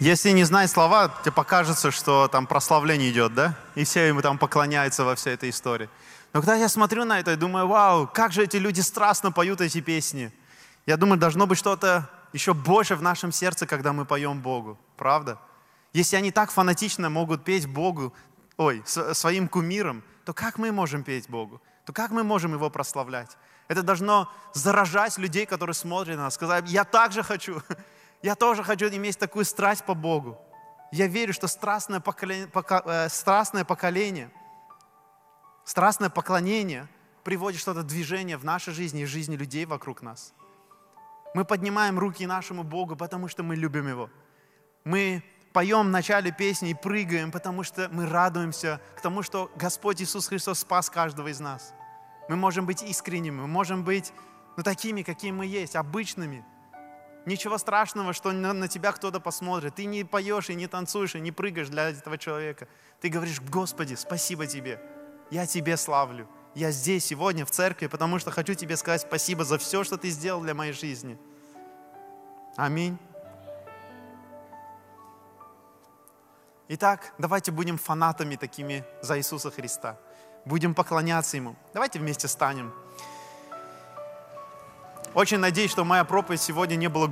Если не знать слова, тебе покажется, что там прославление идет, да? И все ему там поклоняются во всей этой истории. Но когда я смотрю на это, я думаю, вау, как же эти люди страстно поют эти песни. Я думаю, должно быть что-то еще больше в нашем сердце, когда мы поем Богу. Правда? Если они так фанатично могут петь Богу, своим кумирам, то как мы можем петь Богу? То как мы можем Его прославлять? Это должно заражать людей, которые смотрят на нас, сказать, я также хочу. Я тоже хочу иметь такую страсть по Богу. Я верю, что страстное поклонение приводит что-то движение в нашей жизни и в жизни людей вокруг нас. Мы поднимаем руки нашему Богу, потому что мы любим Его. Мы поем в начале песни и прыгаем, потому что мы радуемся к тому, что Господь Иисус Христос спас каждого из нас. Мы можем быть искренними, мы можем быть такими, какие мы есть, обычными. Ничего страшного, что на тебя кто-то посмотрит. Ты не поешь и не танцуешь, и не прыгаешь для этого человека. Ты говоришь, Господи, спасибо Тебе. Я Тебе славлю. Я здесь сегодня в церкви, потому что хочу Тебе сказать спасибо за все, что Ты сделал для моей жизни. Аминь. Итак, давайте будем фанатами такими за Иисуса Христа. Будем поклоняться Ему. Давайте вместе станем. Очень надеюсь, что моя проповедь сегодня не была